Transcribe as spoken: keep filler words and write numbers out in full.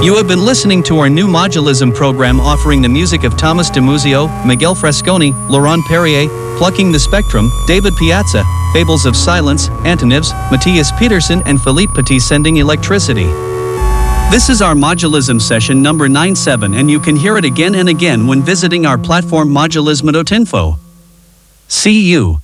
You have been listening to our new modulism program offering the music of Thomas DiMuzio, Miguel Fresconi, Laurent Perrier, Plucking the Spectrum, David Piazza, Fables of Silence, Antonyms, Matthias Peterson and Philippe Petit Sending Electricity. This is our modulism session number ninety-seven and you can hear it again and again when visiting our platform modulismo dot info. See you.